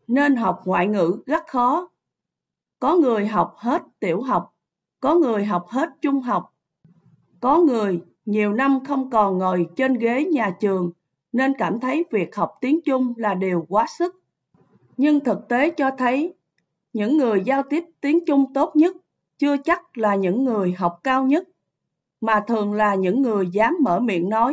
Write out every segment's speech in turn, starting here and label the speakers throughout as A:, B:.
A: nên học ngoại ngữ rất khó. Có người học hết tiểu học, có người học hết trung học, có người nhiều năm không còn ngồi trên ghế nhà trường nên cảm thấy việc học tiếng Trung là điều quá sức. Nhưng thực tế cho thấy, những người giao tiếp tiếng Trung tốt nhất chưa chắc là những người học cao nhất, mà thường là những người dám mở miệng nói,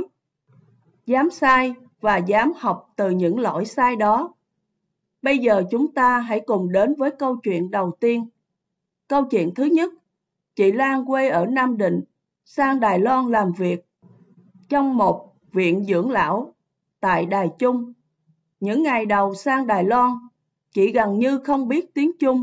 A: dám sai và dám học từ những lỗi sai đó. Bây giờ chúng ta hãy cùng đến với câu chuyện đầu tiên. Câu chuyện thứ nhất, chị Lan quê ở Nam Định, sang Đài Loan làm việc trong một viện dưỡng lão tại Đài Trung. Những ngày đầu sang Đài Loan, chị gần như không biết tiếng Trung.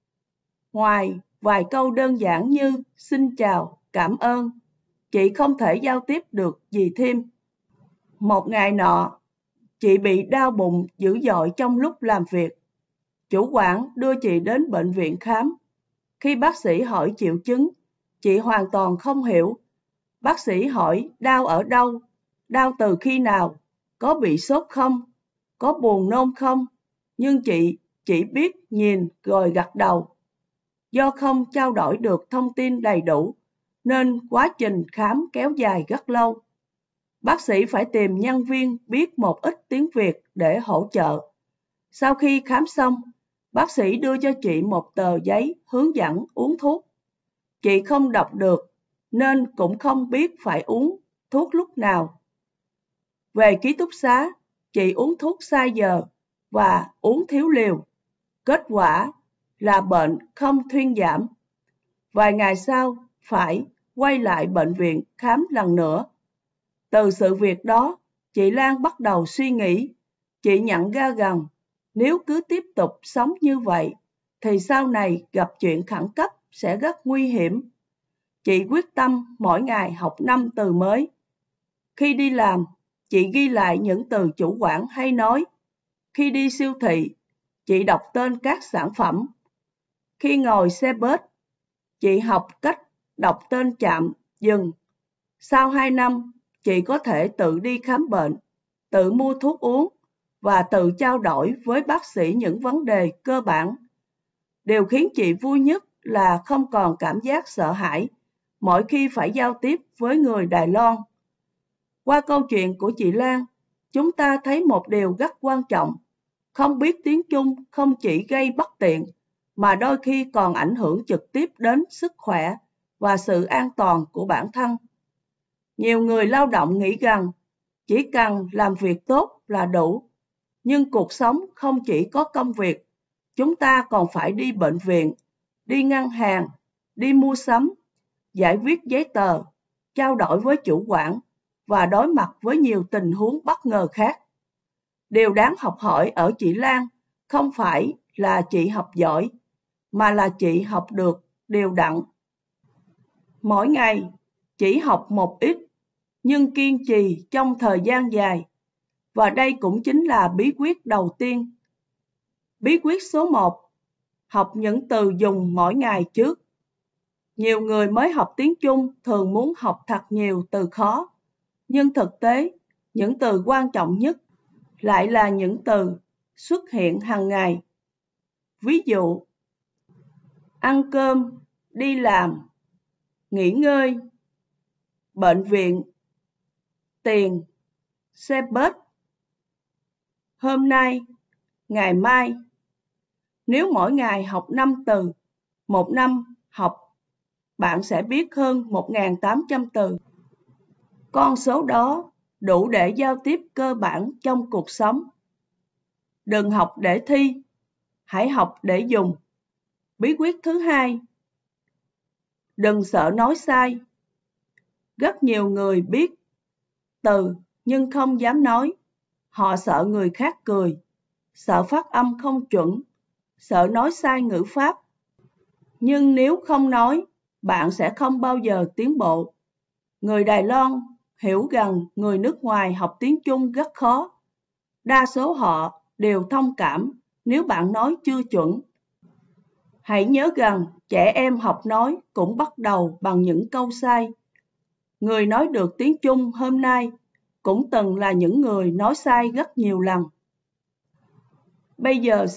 A: Ngoài vài câu đơn giản như xin chào, cảm ơn, chị không thể giao tiếp được gì thêm. Một ngày nọ, chị bị đau bụng dữ dội trong lúc làm việc. Chủ quản đưa chị đến bệnh viện khám. Khi bác sĩ hỏi triệu chứng, chị hoàn toàn không hiểu. Bác sĩ hỏi đau ở đâu, đau từ khi nào, có bị sốt không, có buồn nôn không, nhưng chị chỉ biết nhìn rồi gật đầu. Do không trao đổi được thông tin đầy đủ, nên quá trình khám kéo dài rất lâu. Bác sĩ phải tìm nhân viên biết một ít tiếng Việt để hỗ trợ. Sau khi khám xong, bác sĩ đưa cho chị một tờ giấy hướng dẫn uống thuốc. Chị không đọc được, nên cũng không biết phải uống thuốc lúc nào. Về ký túc xá, chị uống thuốc sai giờ và uống thiếu liều. Kết quả là bệnh không thuyên giảm. Vài ngày sau, phải quay lại bệnh viện khám lần nữa. Từ sự việc đó, chị Lan bắt đầu suy nghĩ. Chị nhận ra rằng nếu cứ tiếp tục sống như vậy, thì sau này gặp chuyện khẩn cấp sẽ rất nguy hiểm. Chị quyết tâm mỗi ngày học 5 từ mới. Khi đi làm, chị ghi lại những từ chủ quản hay nói. Khi đi siêu thị, chị đọc tên các sản phẩm. Khi ngồi xe bus, chị học cách đọc tên trạm, dừng. Sau 2 năm, chị có thể tự đi khám bệnh, tự mua thuốc uống và tự trao đổi với bác sĩ những vấn đề cơ bản. Điều khiến chị vui nhất là không còn cảm giác sợ hãi mỗi khi phải giao tiếp với người Đài Loan. Qua câu chuyện của chị Lan, chúng ta thấy một điều rất quan trọng. Không biết tiếng Trung không chỉ gây bất tiện, mà đôi khi còn ảnh hưởng trực tiếp đến sức khỏe và sự an toàn của bản thân. Nhiều người lao động nghĩ rằng chỉ cần làm việc tốt là đủ, nhưng cuộc sống không chỉ có công việc, chúng ta còn phải đi bệnh viện, đi ngân hàng, đi mua sắm, giải quyết giấy tờ, trao đổi với chủ quản và đối mặt với nhiều tình huống bất ngờ khác. Điều đáng học hỏi ở chị Lan không phải là chị học giỏi, mà là chị học được đều đặn. Mỗi ngày, chỉ học một ít, nhưng kiên trì trong thời gian dài. Và đây cũng chính là bí quyết đầu tiên. Bí quyết số 1, học những từ dùng mỗi ngày trước. Nhiều người mới học tiếng Trung thường muốn học thật nhiều từ khó, nhưng thực tế, những từ quan trọng nhất lại là những từ xuất hiện hàng ngày. Ví dụ, ăn cơm, đi làm, nghỉ ngơi, bệnh viện, tiền, xe bus, hôm nay, ngày mai. Nếu mỗi ngày học 5 từ, một năm học, bạn sẽ biết hơn 1.800 từ. Con số đó đủ để giao tiếp cơ bản trong cuộc sống. Đừng học để thi, hãy học để dùng. Bí quyết thứ 2, đừng sợ nói sai. Rất nhiều người biết từ nhưng không dám nói. Họ sợ người khác cười, sợ phát âm không chuẩn, sợ nói sai ngữ pháp. Nhưng nếu không nói, bạn sẽ không bao giờ tiến bộ. Người Đài Loan hiểu rằng người nước ngoài học tiếng Trung rất khó. Đa số họ đều thông cảm nếu bạn nói chưa chuẩn. Hãy nhớ rằng trẻ em học nói cũng bắt đầu bằng những câu sai. Người nói được tiếng Trung hôm nay cũng từng là những người nói sai rất nhiều lần. Bây giờ